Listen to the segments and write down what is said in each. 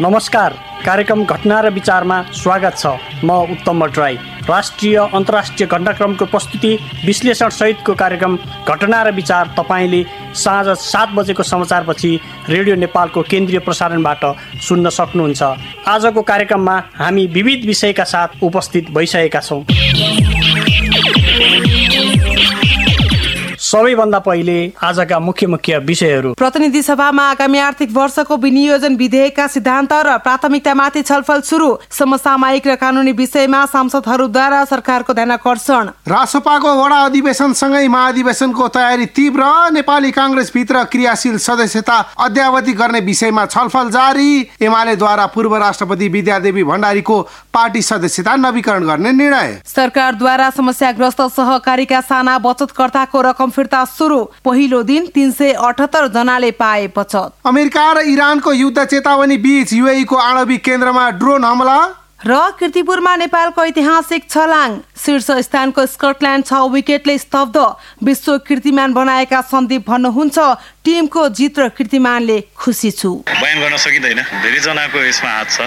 नमस्कार, कार्यक्रम घटना र विचारमा स्वागत छ। म उत्तम भट्टराई। राष्ट्रिय अन्तर्राष्ट्रिय घटनाक्रमको प्रस्तुति विश्लेषण सहितको कार्यक्रम घटना र विचार तपाईँले साँझ 7 बजेको समाचारपछि रेडियो नेपालको केन्द्रीय प्रसारणबाट सुन्न सक्नुहुन्छ। आजको कार्यक्रममा हामी विविध विषयका साथ उपस्थित भइसकेका छौँ। सबैभन्दा पहिले आजका मुख्य विषयहरू। प्रतिनिधि सभामा आगामी आर्थिक वर्षको विनियोजन विधेयकका सिद्धान्त र प्राथमिकतामाथि छलफल सुरु। समसामयिक र कानुनी विषयमा सांसदहरूद्वारा सरकारको ध्यानाकर्षण। रासपाको वडा अधिवेशनसँगै महाधिवेशनको तयारी तीव्र। नेपाली काङ्ग्रेसभित्र क्रियाशील सदस्यता अद्यावधि गर्ने विषयमा छलफल जारी। एमालेद्वारा पूर्व राष्ट्रपति विद्यादेवी भण्डारीको पार्टी सदस्यता नवीकरण गर्ने निर्णय। सरकारद्वारा समस्याग्रस्त सहकारीका साना बचतकर्ताको रकम फिर्ता सुरु। पहिलो दिन 378 जनाले पाए बचत। अमेरिका र इरानको युद्ध चेतावनी बीच युएईको आणविक केन्द्रमा ड्रोन हमला। र कीर्तिपुरमा नेपालको ऐतिहासिक छलाङ। शीर्ष स्थानको स्कटल्यान्ड 6 विकेटले स्तब्ध। विश्व कीर्तिमान बनाएका सन्दीप भन्नुहुन्छ, टिमको जित र कीर्तिमानले खुसी छु। बयान गर्न सकिँदैन, धेरै जनाको यसमा हात छ।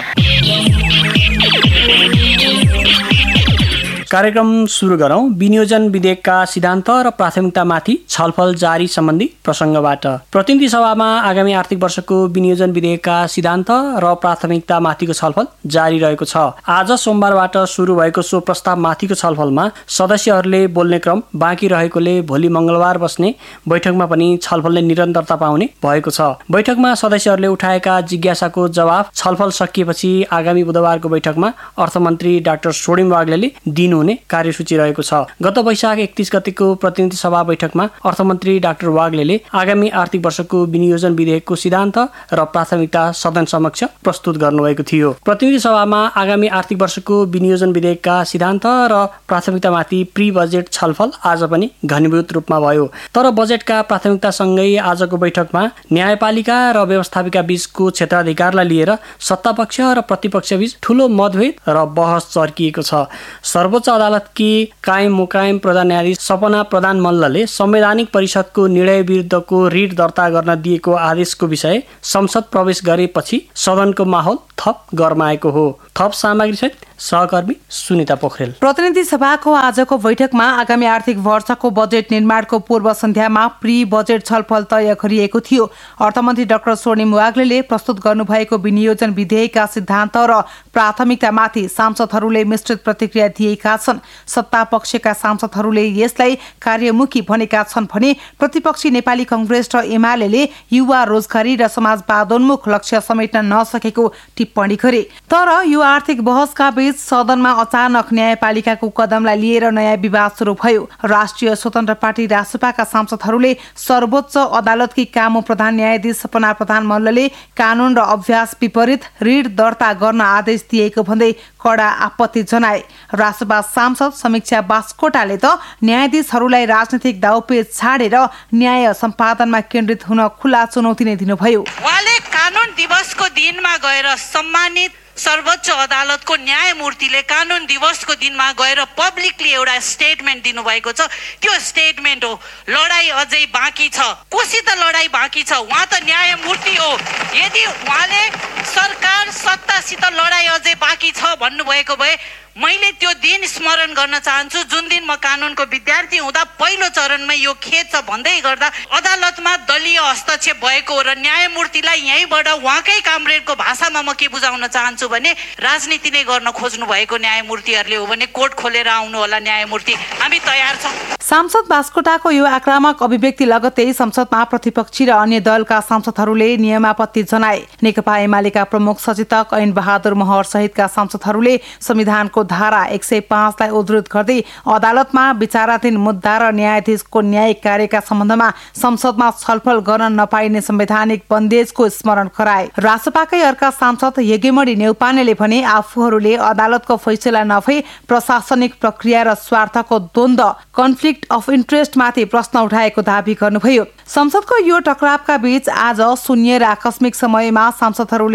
कार्यक्रम सुरु गरौँ। विनियोजन विधेयकका सिद्धान्त र प्राथमिकतामाथि छलफल जारी सम्बन्धी प्रसङ्गबाट। प्रतिनिधि सभामा आगामी आर्थिक वर्षको विनियोजन विधेयकका सिद्धान्त र प्राथमिकतामाथिको छलफल जारी रहेको छ। आज सोमबारबाट सुरु भएको सो प्रस्तावमाथिको छलफलमा सदस्यहरूले बोल्ने क्रम बाँकी रहेकोले भोलि मङ्गलबार बस्ने बैठकमा पनि छलफलले निरन्तरता पाउने भएको छ। बैठकमा सदस्यहरूले उठाएका जिज्ञासाको जवाफ छलफल सकिएपछि आगामी बुधबारको बैठकमा अर्थमन्त्री डाक्टर सोडिम वाग्लेले दिनुहुने कार्यसूची रहेको छ। गत वैशाख 31 गतेको प्रतिनिधि सभा बैठकमा अर्थमन्त्री डाक्टर वाग्लेले आगामी आर्थिक वर्षको विनियोजन विधेयकको सिद्धान्त र प्राथमिकता सदन समक्ष प्रस्तुत गर्नुभएको थियो। प्रतिनिधि सभामा आगामी आर्थिक वर्षको विनियोजन विधेयकका सिद्धान्त र प्राथमिकतामाथि प्री बजेट छलफल आज पनि घनीभूत रूपमा भयो। तर बजेटका प्राथमिकतासँगै आजको बैठकमा न्यायपालिका र व्यवस्थापिका बीचको क्षेत्राधिकारलाई लिएर सत्तापक्ष र प्रतिपक्ष बीच ठूलो मतभेद र बहस चर्किएको छ। सर्वोच्च अदालतकी कायम मुकायम प्रधान न्यायाधीश सपना प्रधान मल्लले संवैधानिक परिषदको निर्णय विरुद्धको रिट दर्ता गर्न दिएको आदेशको विषय संसद प्रवेश गरेपछि सदनको माहौल थप गरमाएको हो। थप सामग्री सहित सहकर्मी सुनिता पोखरेल। प्रतिनिधि सभाको आजको बैठकमा आगामी आर्थिक वर्षको बजेट निर्माणको पूर्व सन्ध्यामा प्री बजेट छलफल तय गरिएको थियो। अर्थमन्त्री डाक्टर सोडिम वाग्लेले प्रस्तुत गर्नुभएको विनियोजन विधेयकका सिद्धान्त र प्राथमिकतामाथि सांसदहरूले मिश्रित प्रतिक्रिया दिएका छन्। सत्ता पक्षका सांसदहरूले यसलाई कार्यमुखी भनेका छन् भने प्रतिपक्षी नेपाली कांग्रेस र एमाले युवा रोजगारी र समाजवादोन्मुख लक्ष्य समेट्न नसकेको टिप्पणी गरे। तर यो आर्थिक बहसका बीच सदनमा अचानक न्यायपालिकाको कदमलाई लिएर नयाँ विवाद सुरु भयो। राष्ट्रिय स्वतन्त्र पार्टी रासपाका सांसदहरूले सर्वोच्च अदालतकी कामु प्रधान न्यायाधीश सपना प्रधान मल्लले कानून र अभ्यास विपरीत रिट दर्ता गर्न आदेश दिएको भन्दै कडा आपत्ति जनाए। रासपा सांसद समीक्षा बास्कोटाले त न्यायाधीशहरूलाई राजनीतिक दाउपेच छाडेर न्याय सम्पादनमा केन्द्रित हुन खुला चुनौती नै दिनुभयो। उहाँले कानून दिवसको दिनमा गएर सम्मानित सर्वोच्च अदालतको न्यायमूर्तिले कानून दिवसको दिनमा गएर पब्लिकली एउटा स्टेटमेन्ट दिनुभएको छ। त्यो स्टेटमेन्ट हो लडाई अझै बाँकी छ। कोसित लडाई बाँकी छ, उहाँ त न्यायमूर्ति हो। यदि उहाँले सरकार सत्तासित लडाई अझै बाँकी छ भन्नुभएको भए मैले त्यो दिन स्मरण गर्न चाहन्छु जुन दिन म कानूनको विद्यार्थी हुँदा पहिलो चरणमा यो खेद छ भन्दै गर्दा अदालतमा दलीय हस्तक्षेप भएको र न्यायमूर्तिलाई यहीँबाट उहाँकै कामरेडको भाषामा म के बुझाउन चाहन्छु भने राजनीति नै गर्न खोज्नु भएको न्यायमूर्तिहरूले हो भने कोर्ट खोलेर आउनु होला न्यायमूर्ति, हामी तयार छौँ। सांसद बास्कोटाको यो आक्रामक अभिव्यक्ति लगत्तै संसदमा प्रतिपक्षी र अन्य दलका सांसदहरूले नियमापत्ति जनाए। नेकपा एमालेका प्रमुख सचेतक ऐन बहादुर महर सहितका सांसदहरूले संविधानको धारा 105 लाई उद्धृत गर्दै अदालतमा विचाराधीन मुद्दा र न्यायाधीशको न्यायिक कार्यका सम्बन्धमा संसदमा छलफल गर्न नपाइने संवैधानिक बन्देजको स्मरण गराए। रासपाकै अर्का सांसद यज्ञमणि नेउपानेले भने आफूहरूले अदालतको फैसला नभई प्रशासनिक प्रक्रिया र स्वार्थको द्वन्द्व कन्फ्लिक्ट अफ इन्ट्रेस्ट माथि प्रश्न उठाएको दावी गर्नुभयो। संसदको यो टकरावका बीच आज शून्य र आकस्मिक समयमा सांसदहरूले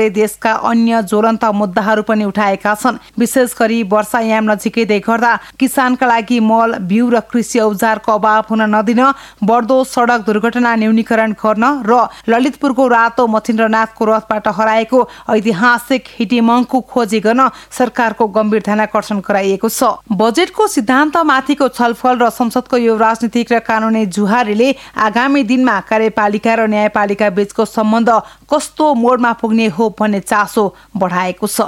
देशका अन्य ज्वलन्त मुद्दाहरू पनि उठाएका छन्। विशेष गरी वर्षायाम नजिकै गर्दा किसानका लागि मल, बिउ र कृषि औजारको अभाव हुन नदिन, बढ्दो सडक दुर्घटना न्यूनीकरण गर्न र ललितपुरको रातो मच्छिन्द्रनाथको रथबाट हराएको ऐतिहासिक हिटिमङको खोजी गर्न सरकारको गम्भीर ध्यानाकर्षण गराइएको छ। बजेटको सिद्धान्तमाथिको छलफल र संसदको यो राजनीतिक र कानुनी जुहारीले आगामी दिनमा कार्यपालिका र न्यायपालिका बीचको सम्बन्ध कस्तो मोडमा पुग्ने हो भन्ने चासो बढाएको छ।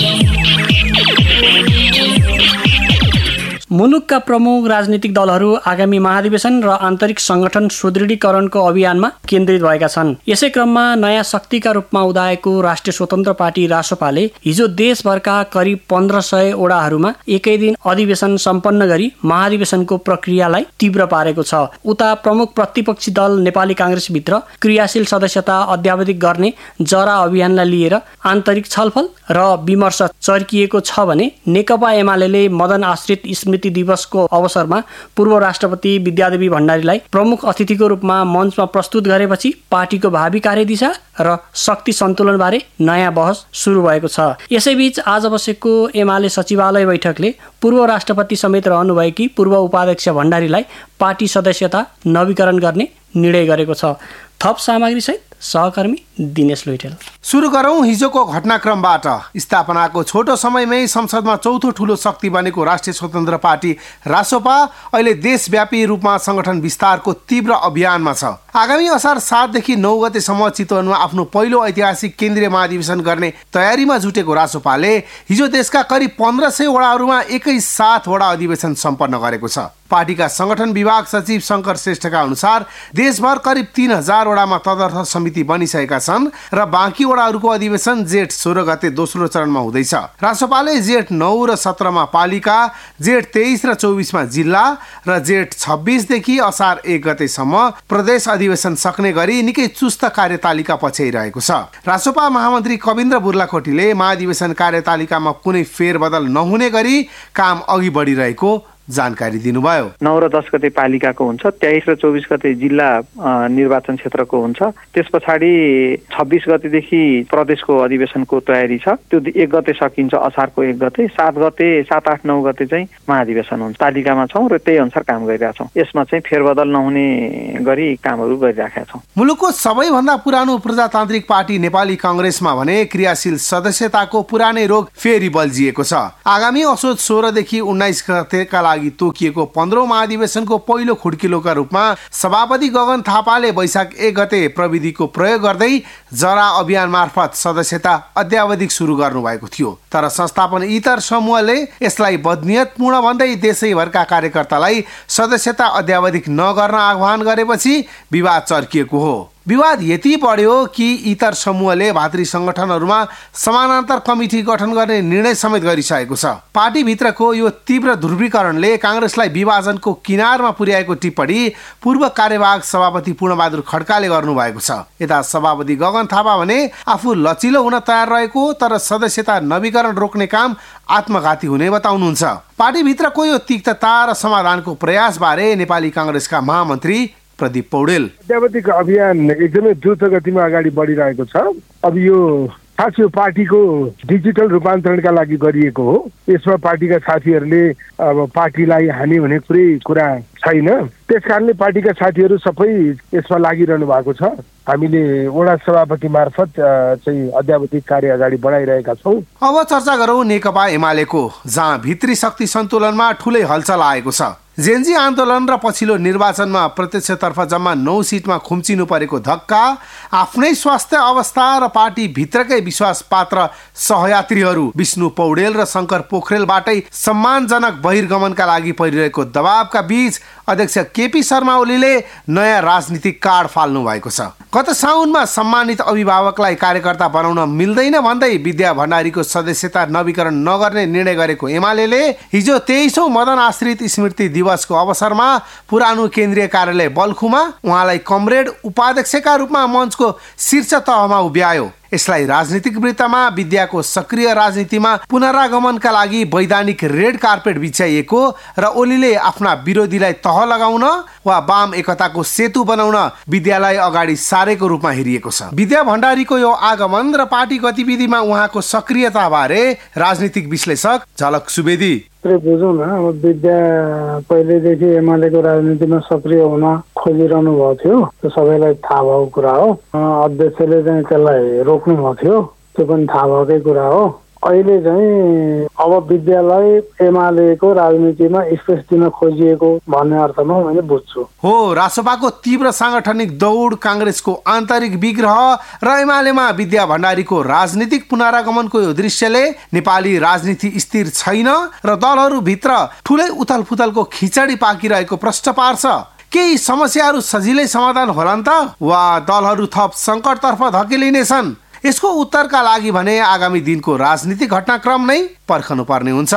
मुलुकका प्रमुख राजनीतिक दलहरू आगामी महाधिवेशन र आन्तरिक संगठन सुदृढीकरणको अभियानमा केन्द्रित भएका छन्। यसै क्रममा नयाँ शक्तिका रूपमा उदाएको राष्ट्रिय स्वतन्त्र पार्टी रासोपाले हिजो देशभरका करिब 1500 वडाहरूमा एकै दिन अधिवेशन सम्पन्न गरी महाधिवेशनको प्रक्रियालाई तीव्र पारेको छ। उता प्रमुख प्रतिपक्षी दल नेपाली कांग्रेसभित्र क्रियाशील सदस्यता अद्यावधिक गर्ने जरा अभियानलाई लिएर आन्तरिक छलफल र विमर्श चर्किएको छ भने नेकपा एमाले मदन आश्रित स्मृति दिवसको अवसरमा पूर्व राष्ट्रपति विद्यादेवी भण्डारीलाई प्रमुख अतिथिको रूपमा मञ्चमा प्रस्तुत गरेपछि पार्टीको भावी कार्यदिशा र शक्ति सन्तुलनबारे नयाँ बहस सुरु भएको छ। यसैबीच आज बसेको एमाले सचिवालय बैठकले पूर्व राष्ट्रपति समेत रहनुभएकी पूर्व उपाध्यक्ष भण्डारीलाई पार्टी सदस्यता नवीकरण गर्ने निर्णय गरेको छ। थप सामग्री सहित सहकर्मी दिनेश लुइटेल। सुरु गरौं हिजोको घटनाक्रमबाट। स्थापनाको छोटो समयमै संसदमा चौथो ठूलो शक्ति बनेको राष्ट्रिय स्वतन्त्र पार्टी रासोपा अहिले देशव्यापी रूपमा संगठन विस्तारको तीव्र अभियानमा छ। आगामी असार 7 देखि 9 गतेसम्म चितवनमा आफ्नो पहिलो ऐतिहासिक केन्द्रीय महाधिवेशन गर्ने तयारीमा जुटेको रासोपाले हिजो देशका करिब 1500 वडाहरूमा एकै साथ वडा अधिवेशन सम्पन्न गरेको छ। पार्टीका संगठन विभाग सचिव शंकर श्रेष्ठका अनुसार देशभर करिब 3000 वडामा तदर्थ समिति बनिसकेका छन् र बाँकी वडाहरूको अधिवेशन जेठ 16 गते दोस्रो चरणमा हुँदैछ। रासोपाले जेठ 9 र 17 मा पालिका, जेठ 23 र 24 मा जिल्ला र जेठ 26 देखि असार 1 गतेसम्म प्रदेश अधिवेशन सक्ने गरी निकै चुस्त कार्यतालिका पछ्याइरहेको छ। रासोपा महामन्त्री कविन्द्र बुर्लाकोटीले महाधिवेशन कार्यतालिकामा कुनै फेरबदल नहुने गरी काम अघि बढिरहेको जानकारी दिनुभयो। 9 र 10 गते पालिकाको हुन्छ, 23 र 24 गते जिल्ला निर्वाचन क्षेत्रको हुन्छ। त्यस पछाडि 26 गतेदेखि प्रदेशको अधिवेशनको तयारी छ। त्यो 1 गते सकिन्छ, असारको 1 गते। 7 गते, 7, 8, 9 गते चाहिँ महाधिवेशन हुन्छ। तालिकामा छौँ र त्यही अनुसार काम गरिरहेका छौँ। यसमा चाहिँ फेरबदल नहुने गरी कामहरू गरिरहेका छौँ। मुलुकको सबैभन्दा पुरानो प्रजातान्त्रिक पार्टी नेपाली कांग्रेसमा भने क्रियाशील सदस्यताको पुरानै रोग फेरि बल्झिएको छ। आगामी असोज 16 देखि 19 गतेका लागि तोकिएको 15औं महाधिवेशनको पहिलो खुड्किलोका रूपमा सभापति गगन थापाले वैशाख 1 गते प्रविधिको प्रयोग गर्दै जरा अभियान मार्फत सदस्यता अद्यावधिक सुरु गर्नुभएको थियो। तर संस्थापन इतर समूहले यसलाई बदनियतपूर्ण भन्दै देशैभरका कार्यकर्तालाई सदस्यता अद्यावधिक नगर्न आह्वान गरेपछि विवाद चर्किएको हो। विवाद यति बढ्यो कि इतर समूहले भातृ संगठनहरूमा समानान्तर कमिटी गठन गर्ने निर्णय समेत गरिसकेको छ। पार्टीभित्रको यो तीव्र ध्रुवीकरणले कांग्रेसलाई विभाजनको किनारमा पुर्याएको टिप्पणी पूर्व कार्यवाहक सभापति पूर्णबहादुर खड्काले गर्नुभएको छ। यता सभापति गगन थापा भने आफू लचिलो हुन तयार रहेको तर सदस्यता नवीकरण रोक्ने काम आत्मघाती हुने बताउनुहुन्छ। पार्टीभित्रको यो तिक्तता र समाधानको प्रयासबारे नेपाली कांग्रेसका महामन्त्री प्रदीप पौडेल। अद्यावधिक अभियान एकदमै द्रुत गतिमा अगाडि बढिरहेको छ। अब यो खास यो पार्टीको डिजिटल रूपान्तरणका लागि गरिएको हो। यसमा पार्टीका साथीहरूले अब पार्टीलाई हानि हुने कुरा छैन। त्यसकारणले पार्टीका साथीहरू सबै यसमा लागिरहनु भएको छ। हामीले वडा सभापति मार्फत चाहिँ अद्यावधिक कार्य अगाडि बढाइरहेका छौँ। अब चर्चा गरौँ नेकपा एमालेको, जहाँ भित्री शक्ति सन्तुलनमा ठुलै हलचल आएको छ। जेन्जी आन्दोलन र पछिल्लो निर्वाचनमा प्रत्यक्षतर्फ जम्मा 9 सिटमा खुम्चिनु परेको धक्का, आफ्नै स्वास्थ्य अवस्था र पार्टी भित्रकै विश्वास पात्र सहयात्रीहरू विष्णु पौडेल र शंकर पोखरेलबाटै सम्मानजनक बहिर्गमनका लागि परिरहेको दबावका बीच अध्यक्ष केपी शर्मा ओलीले नयाँ राजनीतिक कार्ड फाल्नु भएको छ। गत साउनमा सम्मानित अभिभावकलाई कार्यकर्ता बनाउन मिल्दैन भन्दै विद्या भण्डारीको सदस्यता नवीकरण नगर्ने निर्णय गरेको एमाले हिजो 23औं मदन आश्रित स्मृति दिवसको अवसरमा पुरानो केन्द्रीय कार्यालय बल्खुमा उहाँलाई कमरेड उपाध्यक्षका रूपमा मञ्चको शीर्ष तहमा उभ्यायो। यसलाई राजनीतिक वृत्तमा विद्याको सक्रिय राजनीतिमा पुनरागमनका लागि वैधानिक रेड कार्पेट बिछ्याइएको र ओलीले आफ्ना विरोधीलाई तह लगाउन वा वाम एकताको सेतु बनाउन विद्यालाई अगाडि सारेको रूपमा हेरिएको छ। विद्या भण्डारीको यो आगमन र पार्टी गतिविधिमा उहाँको सक्रियता बारे राजनीतिक विश्लेषक झलक सुवेदी बुझौँ न, अब विद्या पहिलेदेखि एमालेको राजनीतिमा सक्रिय हुन खोजिरहनु भएको थियो, त्यो सबैलाई थाहा भएको कुरा हो। अध्यक्षले चाहिँ त्यसलाई रोक्नु भएको थियो, त्यो पनि थाहा भएकै कुरा हो। अहिले चाहिँ अब विद्यालाई एमालेको राजनीतिमा स्पेस दिन खोजिएको भन्ने अर्थमा मैले बुझ्छु। हो, रासपाको तीव्र सांगठनिक दौड, कांग्रेसको आन्तरिक विग्रह र एमालेमा विद्या भण्डारीको राजनीतिक पुनरागमनको यो दृश्यले नेपाली राजनीति स्थिर छैन र दलहरू भित्र ठुलै उथलपुथलको खिचडी पाकिरहेको प्रश्न पार्छ। केही समस्याहरू सजिलै समाधान होलान् त वा दलहरू थप सङ्कटतर्फ धकेलिनेछन्? यसको उत्तरका लागि भने आगामी दिनको राजनीतिक घटनाक्रम नै पर्खनु पर्ने हुन्छ।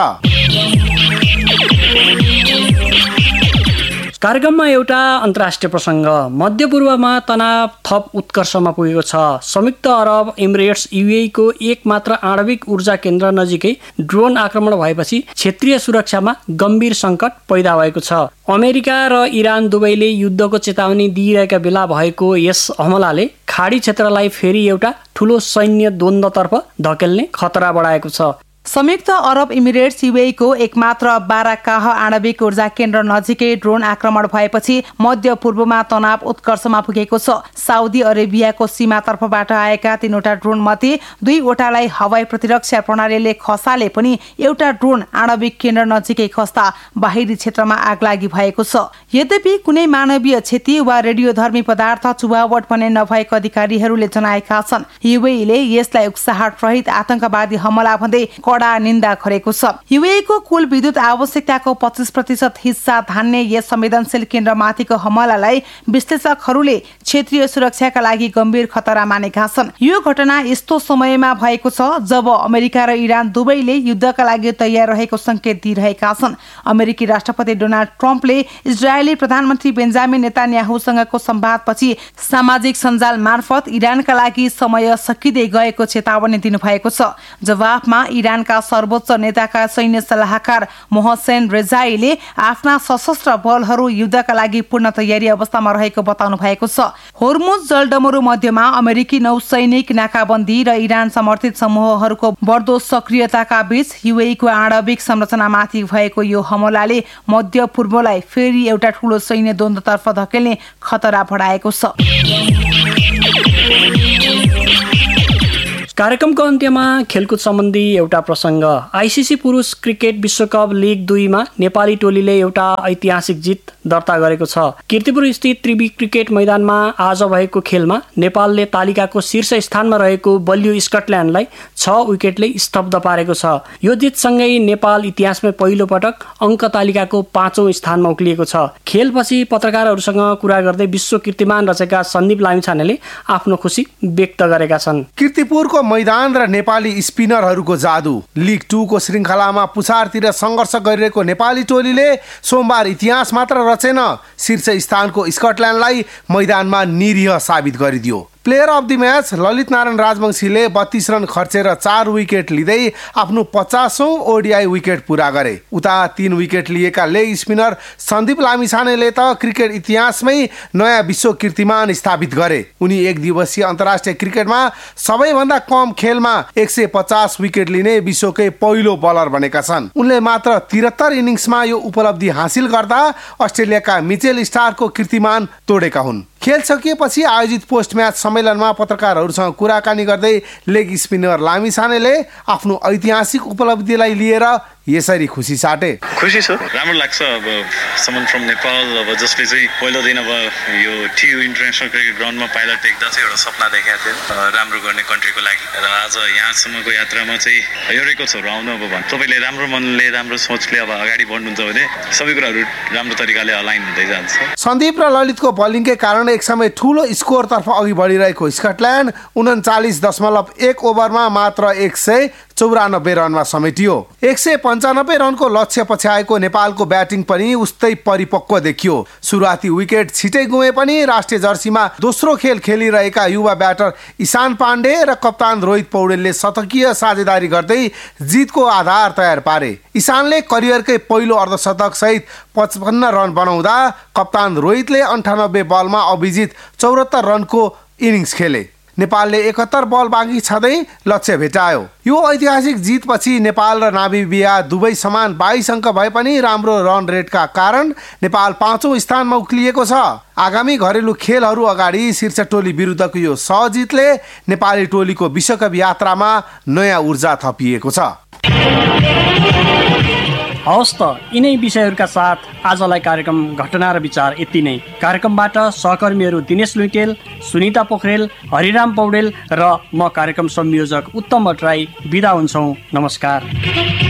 कार्यक्रममा एउटा अन्तर्राष्ट्रिय प्रसङ्ग, मध्यपूर्वमा तनाव थप उत्कर्षमा पुगेको छ। संयुक्त अरब इमिरेट्स युएई को एक मात्र आणविक ऊर्जा केन्द्र नजिकै ड्रोन आक्रमण भएपछि क्षेत्रीय सुरक्षामा गम्भीर सङ्कट पैदा भएको छ। अमेरिका र इरान दुवैले युद्धको चेतावनी दिइरहेका बेला भएको यस हमलाले खाडी क्षेत्रलाई फेरि एउटा ठूलो सैन्य द्वन्द्वतर्फ धकेल्ने खतरा बढाएको छ। संयुक्त अरब इमिरेट्स युएई को एकमात्र बाराकाह आणविक ऊर्जा केन्द्र नजिकै ड्रोन आक्रमण भएपछि मध्य पूर्वमा तनाव उत्कर्षमा पुगेको छ। साउदी अरेबियाको सीमातर्फबाट आएका 3वटा ड्रोन मध्ये 2वटालाई हवाई प्रतिरक्षा प्रणालीले खसाले पनि एउटा ड्रोन आणविक केन्द्र नजिकै खस्दा बाहिरी क्षेत्रमा आगलागी भएको छ। यद्यपि कुनै मानवीय क्षति वा रेडियोधर्मी पदार्थ चुहावट भने नभएको अधिकारीहरूले जनाएका छन्। युएईले यसलाई उक्साहट रहित आतंकवादी हमला भन्दै कडा निन्दा गरेको छ। युएई को कुल विद्युत आवश्यकताको 25% हिस्सा धान्ने यस संवेदनशील केन्द्रमाथिको हमलालाई विश्लेषकहरूले क्षेत्रीय सुरक्षाका लागि गम्भीर खतरा मानेका छन्। यो घटना यस्तो समयमा भएको छ जब अमेरिका र इरान दुवैले युद्धका लागि तयार रहेको संकेत दिइरहेका छन्। अमेरिकी राष्ट्रपति डोनाल्ड ट्रम्पले इजरायली प्रधानमन्त्री बेन्जामिन नेतान्याहुसँगको संवादपछि सामाजिक सञ्जाल मार्फत इरानका लागि समय सकिँदै गएको चेतावनी दिनुभएको छ। जवाफमा इरानका सर्वोच्च नेताका सैन्य सल्लाहकार मोहसेन रेजाईले आफ्ना सशस्त्र बलहरू युद्धका लागि पूर्ण तयारी अवस्थामा रहेको बताउनु भएको छ। होर्मुज जलडमरू मध्यमा अमेरिकी नौसैनिक नाकाबन्दी र इरान समर्थित समूहहरूको बढ्दो सक्रियताका बीच युएई को आणविक संरचनामाथि भएको यो हमलाले मध्य पूर्वलाई फेरि एउटा ठूलो सैन्य द्वन्द्वतर्फ धकेल्ने खतरा बढाएको छ। कार्यक्रमको अन्त्यमा खेलकुद सम्बन्धी एउटा प्रसङ्ग। आइसिसी पुरुष क्रिकेट विश्वकप लिग 2 मा नेपाली टोलीले एउटा ऐतिहासिक जित दर्ता गरेको छ। कीर्तिपुर स्थित त्रिवी क्रिकेट मैदानमा आज भएको खेलमा नेपालले तालिकाको शीर्ष स्थानमा रहेको बलियो स्कटल्यान्डलाई 6 विकेटले स्तब्ध पारेको छ। यो जितसँगै नेपाल इतिहासमै पहिलो पटक अङ्क तालिकाको 5औं स्थानमा उक्लिएको छ। खेलपछि पत्रकारहरूसँग कुरा गर्दै विश्व कीर्तिमान रचेका सन्दीप लामिछानेले आफ्नो खुसी व्यक्त गरेका छन्। कीर्तिपुरको मैदान र नेपाली स्पिनरहरूको जादु। लिग 2 को श्रृङ्खलामा पुछारतिर सङ्घर्ष गरिरहेको नेपाली टोलीले सोमबार इतिहास मात्र रचेन, शीर्ष स्थानको स्कटल्यान्डलाई मैदानमा निरीह साबित गरिदियो। Player of the match Lalit Narayan राजवंशीले 32 run खर्चेर 4 wicket लिँदै आफ्नो 50औं ओडिआई विकेट पूरा गरे। उता 3 विकेट लिएका लेग स्पिनर सन्दीप लामिछानेले त क्रिकेट इतिहासमै नयाँ विश्व कीर्तिमान स्थापित गरे। उनी एक दिवसीय अन्तर्राष्ट्रिय क्रिकेटमा सबैभन्दा कम खेलमा 150 विकेट लिने विश्वकै पहिलो बलर बनेका छन्। उनले मात्र 73 इनिङ्समा यो उपलब्धि हासिल गर्दा अस्ट्रेलियाका मिचेल स्टारको कीर्तिमान तोडेका हुन्। खेल सकिएपछि आयोजित पोस्ट म्याच सम्मेलनमा पत्रकारहरूसँग कुराकानी गर्दै लेग स्पिनर लामिछानेले आफ्नो ऐतिहासिक उपलब्धिलाई लिएर यसरी खुसी साटे। खुसी छु, राम्रो लाग्छ। अब समन फ्रम नेपाल, अब जसले चाहिँ पहिलो दिन अब यो टियु इन्टरनेसनल क्रिकेट ग्राउन्डमा पाइलट देख्दा चाहिँ एउटा सपना देखेको थियो राम्रो गर्ने कन्ट्रीको लागि, र आज यहाँसम्मको यात्रामा चाहिँ एउटै छोरो आउनु। अब तपाईँले राम्रो मनले राम्रो सोचले अब अगाडि बढ्नुहुन्छ भने सबै कुराहरू राम्रो तरिकाले अलाइन हुँदै जान्छ। सन्दीप र ललितको बलिङकै कारण एक समय ठूलो स्कोरतर्फ अघि बढिरहेको स्कटल्यान्ड 39.1 ओभरमा मात्र 114 94 रनमा समेटियो। 195 रनको लक्ष्य पछ्याएको नेपालको ब्याटिङ पनि उस्तै परिपक्व देखियो। सुरुवाती विकेट छिटै गुमे पनि राष्ट्रिय जर्सीमा दोस्रो खेल खेलिरहेका युवा ब्याटर ईशान पाण्डे र कप्तान रोहित पौडेलले शतकीय साझेदारी गर्दै जितको आधार तयार पारे। ईशानले करियरकै पहिलो अर्धशतक सहित 55 रन बनाउँदा कप्तान रोहितले 98 बलमा अभिजित 74 रनको इनिङ्स खेले। नेपालले 71 बल बाँकी छँदै लक्ष्य भेटायो। यो ऐतिहासिक जितपछि नेपाल र नामिबिया दुवै समान 22 अङ्क भए पनि राम्रो रन रेटका कारण नेपाल 5औं स्थानमा उक्लिएको छ। आगामी घरेलु खेलहरू अगाडि शीर्ष टोली विरुद्धको यो सहजितले नेपाली टोलीको विश्वकप यात्रामा नयाँ ऊर्जा थपिएको छ। हवस् त, यिनै विषयहरूका साथ आजलाई कार्यक्रम घटना र विचार यति नै। कार्यक्रमबाट सहकर्मीहरू दिनेश लुइटेल, सुनिता पोखरेल, हरिराम पौडेल र म कार्यक्रम संयोजक उत्तम भट्टराई बिदा हुन्छौँ। नमस्कार।